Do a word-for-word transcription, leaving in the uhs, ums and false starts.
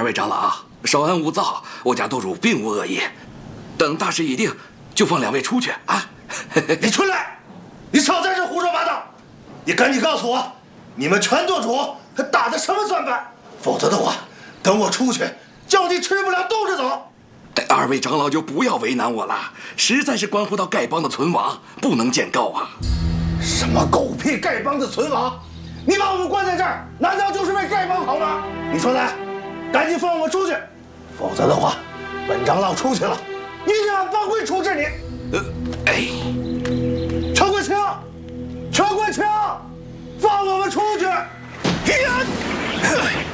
位长老，稍安勿躁，我家督主并无恶意。等大事已定，就放两位出去啊！ 你出来！你少在这胡说八道！你赶紧告诉我，你们全舵主还打的什么算盘？否则的话，等我出去，叫你吃不了兜着走。 二位长老就不要为难我了，实在是关乎到丐帮的存亡，不能见告啊！ 什么狗屁丐帮的存亡？你把我们关在这儿，难道就是为丐帮好吗？你说呢？赶紧放我们出去，否则的话，本长老出去了，一定按帮规处置你。 呃，哎， 陈国清，陈国清，放我们出去！